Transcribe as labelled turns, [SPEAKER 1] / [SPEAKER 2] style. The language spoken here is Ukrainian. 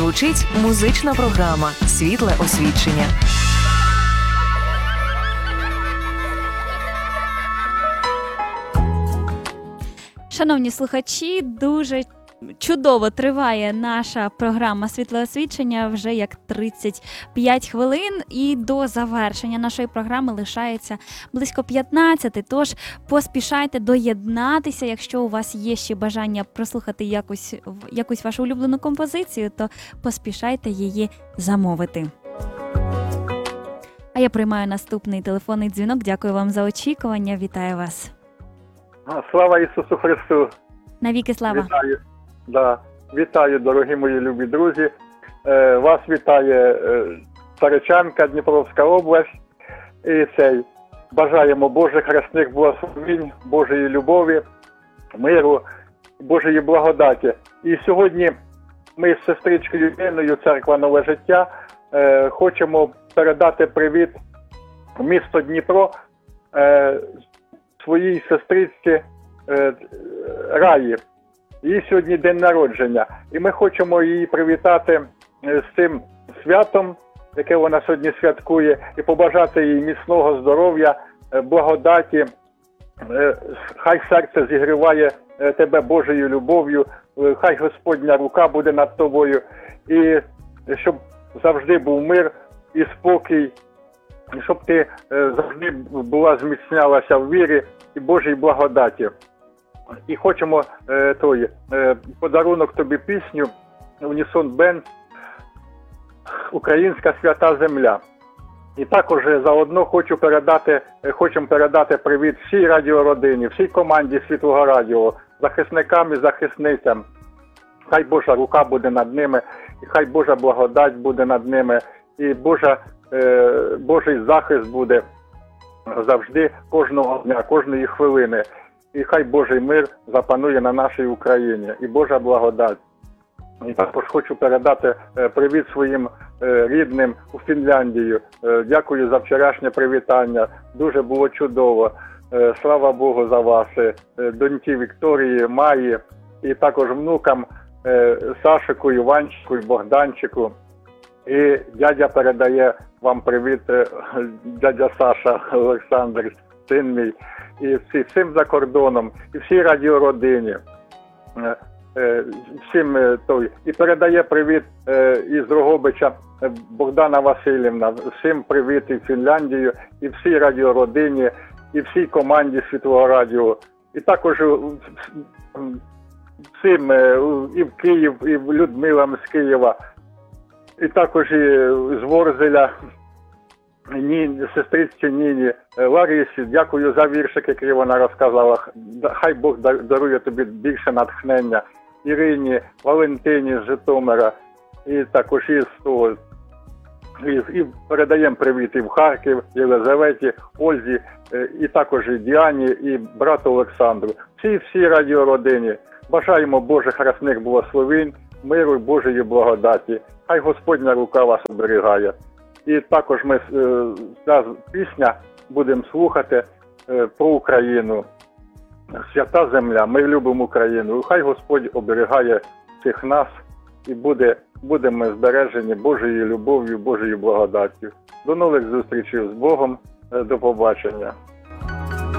[SPEAKER 1] Звучить музична програма «Світле освічення».
[SPEAKER 2] Шановні слухачі, дуже чудово триває наша програма «Світле освічення» вже як 35 хвилин, і до завершення нашої програми лишається близько 15, тож поспішайте доєднатися. Якщо у вас є ще бажання прослухати якусь вашу улюблену композицію, то поспішайте її замовити. А я приймаю наступний телефонний дзвінок. Дякую вам за очікування. Вітаю вас.
[SPEAKER 3] Слава Ісусу Христу!
[SPEAKER 2] Навіки слава!
[SPEAKER 3] Вітаю. Вітаю, дорогі мої любі друзі. Вас вітає Царичанка, Дніпровська область. І бажаємо Божих рясних благословень, Божої любові, миру, Божої благодаті. І сьогодні ми з сестричкою Іриною, Церква Нове Життя, хочемо передати привіт в місто Дніпро своїй сестричці Раї. Її сьогодні день народження. І ми хочемо її привітати з цим святом, яке вона сьогодні святкує, і побажати їй міцного здоров'я, благодаті. Хай серце зігріває тебе Божою любов'ю, хай Господня рука буде над тобою. І щоб завжди був мир і спокій, і щоб ти завжди зміцнялася в вірі і Божій благодаті. І хочемо подарунок тобі пісню Унісон Бенд «Українська свята земля». І також заодно хочемо передати привіт всій радіородині, всій команді Світлого радіо, захисникам і захисницям. Хай Божа рука буде над ними, і хай Божа благодать буде над ними, і Божий захист буде завжди кожного дня, кожної хвилини. І хай Божий мир запанує на нашій Україні, і Божа благодать. І також хочу передати привіт своїм рідним у Фінляндію. Дякую за вчорашнє привітання. Дуже було чудово. Слава Богу за вас. Доньки Вікторії, Маї, і також внукам Сашику, Іванчику і Богданчику. І дядя передає вам привіт, дядя Саша Олександр, син мій. І всім за кордоном, і всій радіородині, і передає привіт із Дрогобича Богдана Васильівна, всім привіт і в Фінляндію, і всій радіородині, і всій команді Світлого радіо, і також всім і в Київ, і Людмила з Києва, і також і з Ворзеля, сестричці Ніні, Ларисі, дякую за віршик, який вона розказала. Хай Бог дарує тобі більше натхнення. Ірині, Валентині з Житомира, і також і передаємо привіт і в Харків, Єлизаветі, Ользі, і також і Діані, і брату Олександру. Всі радіородині. Бажаємо Божих рясних благословень, миру і Божої благодаті. Хай Господня рука вас оберігає. І також ми ця пісня будемо слухати про Україну. Свята земля, ми любимо Україну. Хай Господь оберігає всіх нас і будемо збережені Божою любов'ю, Божою благодаттю. До нових зустрічей з Богом. До побачення.